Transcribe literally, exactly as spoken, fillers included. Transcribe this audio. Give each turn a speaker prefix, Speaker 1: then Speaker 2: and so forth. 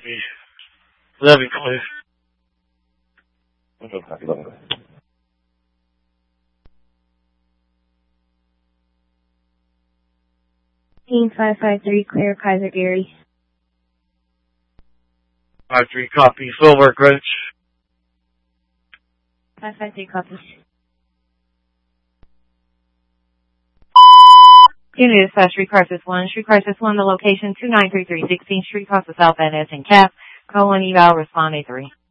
Speaker 1: Levy, clear.
Speaker 2: Team five five three, clear Kaiser Gary.
Speaker 1: five three, copy. Full work, Rich.
Speaker 2: five five three, copy.
Speaker 3: Unit dispatch, Street Crisis one. Street Crisis one, the location two nine three three sixteenth Street, across the South End S in Cap. Call one eval, respond A three.